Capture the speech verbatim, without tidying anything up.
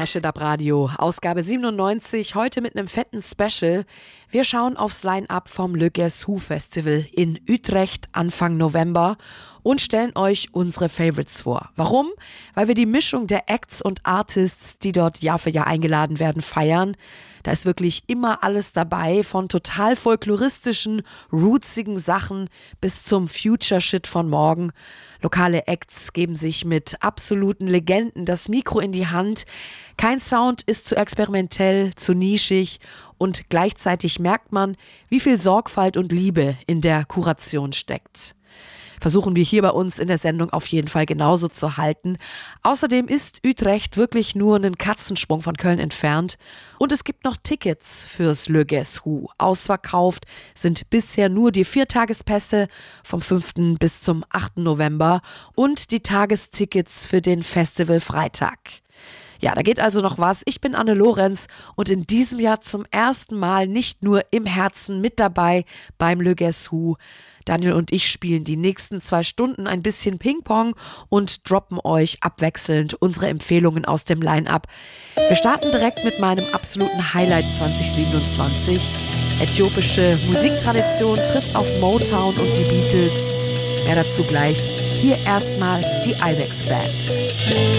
Mash It Up Radio, Ausgabe siebenundneunzig, heute mit einem fetten Special. Wir schauen aufs Line-Up vom Le Guess Who Festival in Utrecht Anfang November und stellen euch unsere Favorites vor. Warum? Weil wir die Mischung der Acts und Artists, die dort Jahr für Jahr eingeladen werden, feiern. Da ist wirklich immer alles dabei, von total folkloristischen, rootsigen Sachen bis zum Future-Shit von morgen. Lokale Acts geben sich mit absoluten Legenden das Mikro in die Hand. Kein Sound ist zu experimentell, zu nischig und gleichzeitig merkt man, wie viel Sorgfalt und Liebe in der Kuration steckt. Versuchen wir hier bei uns in der Sendung auf jeden Fall genauso zu halten. Außerdem ist Utrecht wirklich nur einen Katzensprung von Köln entfernt. Und es gibt noch Tickets fürs Le Guess Who. Ausverkauft sind bisher nur die Viertagespässe vom fünften bis zum achten November und die Tagestickets für den Festival Freitag. Ja, da geht also noch was. Ich bin Anne Lorenz und in diesem Jahr zum ersten Mal nicht nur im Herzen mit dabei beim Le Guess Who. Daniel und ich spielen die nächsten zwei Stunden ein bisschen Ping-Pong und droppen euch abwechselnd unsere Empfehlungen aus dem Line-Up. Wir starten direkt mit meinem absoluten Highlight zwanzig siebenundzwanzig. Äthiopische Musiktradition trifft auf Motown und die Beatles. Mehr dazu gleich. Hier erstmal die Ibex Band.